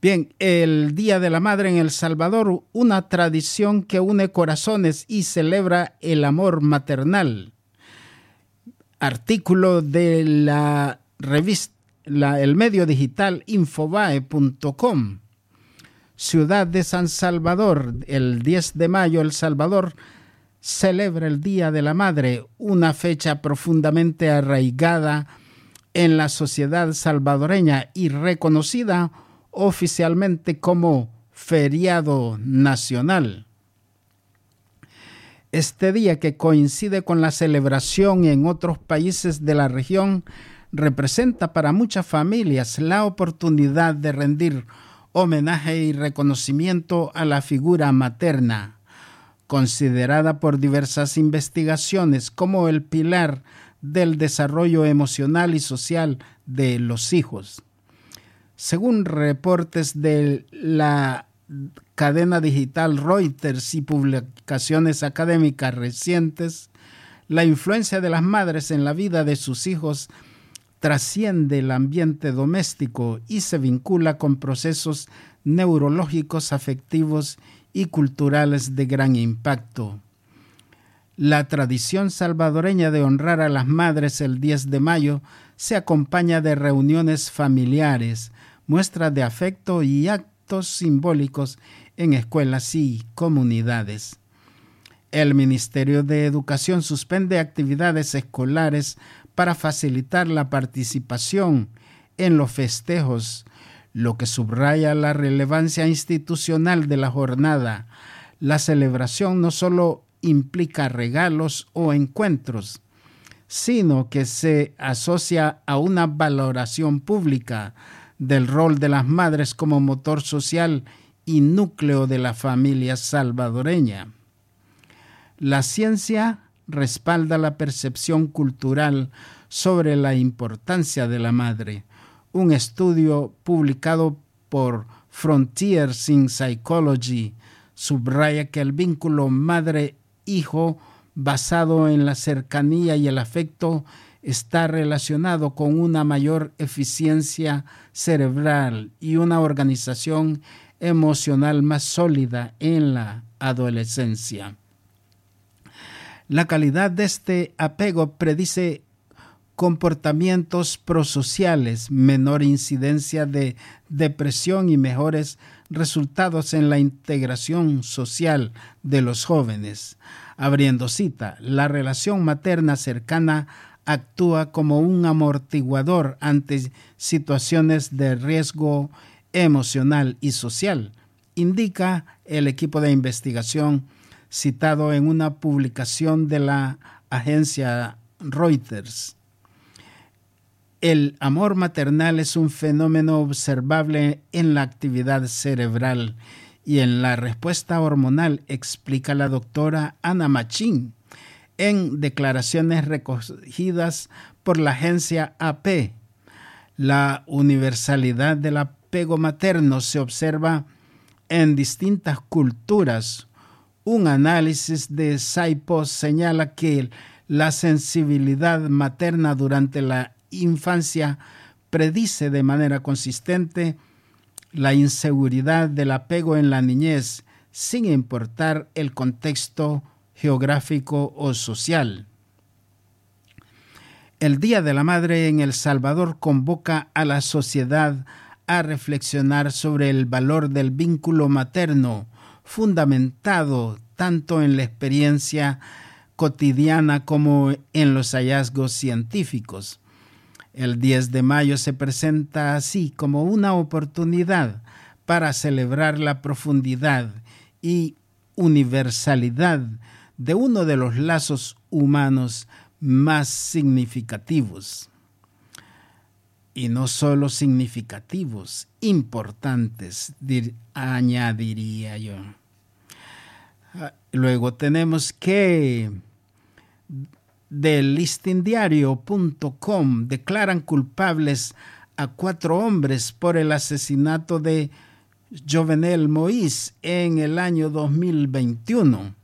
Bien, el Día de la Madre en El Salvador, una tradición que une corazones y celebra el amor maternal. Artículo de la revista, el medio digital infobae.com. Ciudad de San Salvador, el 10 de mayo, El Salvador celebra el Día de la Madre, una fecha profundamente arraigada en la sociedad salvadoreña y reconocida oficialmente como feriado nacional. Este día, que coincide con la celebración en otros países de la región, representa para muchas familias la oportunidad de rendir homenaje y reconocimiento a la figura materna, considerada por diversas investigaciones como el pilar del desarrollo emocional y social de los hijos. Según reportes de la cadena digital Reuters y publicaciones académicas recientes, la influencia de las madres en la vida de sus hijos trasciende el ambiente doméstico y se vincula con procesos neurológicos, afectivos y culturales de gran impacto. La tradición salvadoreña de honrar a las madres el 10 de mayo se acompaña de reuniones familiares, muestras de afecto y actos simbólicos en escuelas y comunidades. El Ministerio de Educación suspende actividades escolares para facilitar la participación en los festejos, lo que subraya la relevancia institucional de la jornada. La celebración no solo implica regalos o encuentros, sino que se asocia a una valoración pública del rol de las madres como motor social y núcleo de la familia salvadoreña. La ciencia respalda la percepción cultural sobre la importancia de la madre. Un estudio publicado por Frontiers in Psychology subraya que el vínculo madre-hijo basado en la cercanía y el afecto está relacionado con una mayor eficiencia cerebral y una organización emocional más sólida en la adolescencia. La calidad de este apego predice comportamientos prosociales, menor incidencia de depresión y mejores resultados en la integración social de los jóvenes. Abriendo cita, la relación materna cercana actúa como un amortiguador ante situaciones de riesgo emocional y social, indica el equipo de investigación citado en una publicación de la agencia Reuters. El amor maternal es un fenómeno observable en la actividad cerebral y en la respuesta hormonal, explica la doctora Ana Machín en declaraciones recogidas por la agencia AP. La universalidad del apego materno se observa en distintas culturas. Un análisis de SciPost señala que la sensibilidad materna durante la infancia predice de manera consistente la inseguridad del apego en la niñez, sin importar el contexto geográfico o social. El Día de la Madre en El Salvador convoca a la sociedad a reflexionar sobre el valor del vínculo materno, fundamentado tanto en la experiencia cotidiana como en los hallazgos científicos. El 10 de mayo se presenta así como una oportunidad para celebrar la profundidad y universalidad de uno de los lazos humanos más significativos. Y no solo significativos, importantes, añadiría yo. Luego tenemos que del listindiario.com declaran culpables a 4 hombres por el asesinato de Jovenel Moïse en el año 2021.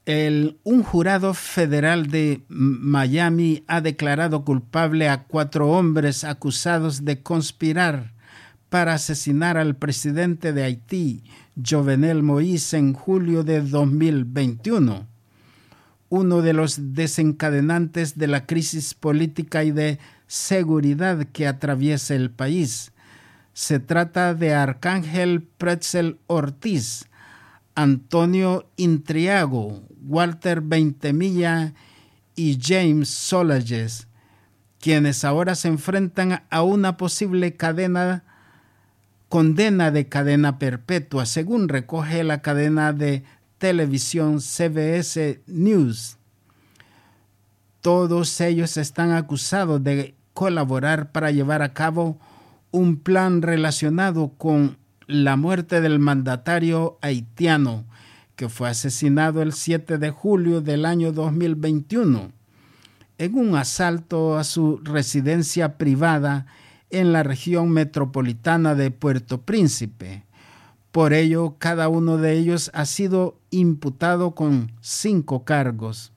Un jurado federal de Miami ha declarado culpable a 4 hombres acusados de conspirar para asesinar al presidente de Haití, Jovenel Moïse, en julio de 2021. Uno de los desencadenantes de la crisis política y de seguridad que atraviesa el país. Se trata de Arcángel Pretzel Ortiz, Antonio Intriago, Walter Ventimiglia y James Sollages, quienes ahora se enfrentan a una posible condena de cadena perpetua, según recoge la cadena de televisión CBS News. Todos ellos están acusados de colaborar para llevar a cabo un plan relacionado con la muerte del mandatario haitiano, que fue asesinado el 7 de julio del año 2021 en un asalto a su residencia privada en la región metropolitana de Puerto Príncipe. Por ello, cada uno de ellos ha sido imputado con 5 cargos.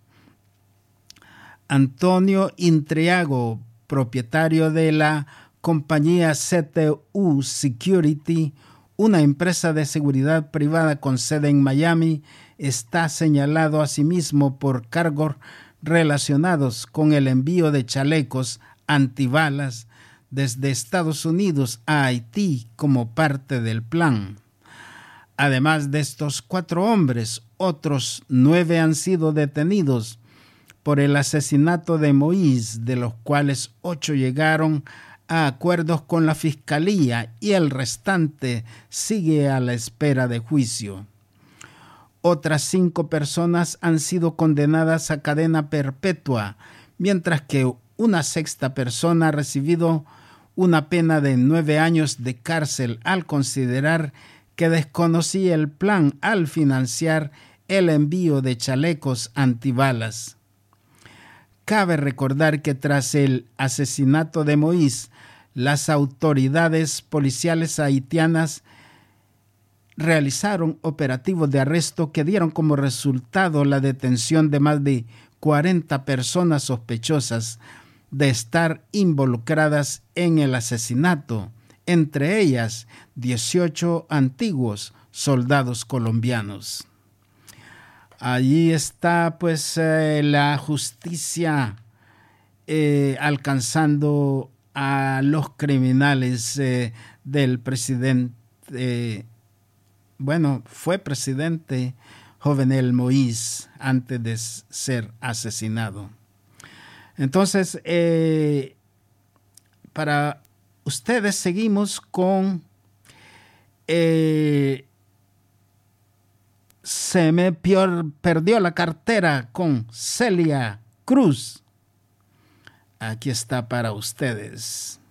Antonio Intriago, propietario de la compañía CTU Security, una empresa de seguridad privada con sede en Miami, está señalado asimismo por cargos relacionados con el envío de chalecos antibalas desde Estados Unidos a Haití como parte del plan. Además de estos 4 hombres, otros 9 han sido detenidos por el asesinato de Moïse, de los cuales 8 llegaron a acuerdos con la fiscalía y el restante sigue a la espera de juicio. Otras 5 personas han sido condenadas a cadena perpetua, mientras que una 6ª persona ha recibido una pena de 9 años de cárcel al considerar que desconocía el plan al financiar el envío de chalecos antibalas. Cabe recordar que tras el asesinato de Moïse, las autoridades policiales haitianas realizaron operativos de arresto que dieron como resultado la detención de más de 40 personas sospechosas de estar involucradas en el asesinato, entre ellas 18 antiguos soldados colombianos. Allí está pues la justicia alcanzando a los criminales del presidente, fue presidente Jovenel Moïse antes de ser asesinado. Entonces, para ustedes seguimos con Se me perdió la cartera con Celia Cruz. Aquí está para ustedes.